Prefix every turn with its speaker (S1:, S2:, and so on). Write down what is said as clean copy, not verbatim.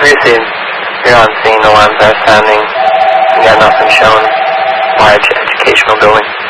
S1: Lucid, you're on scene, alarms are sounding. You got nothing shown. Large educational building.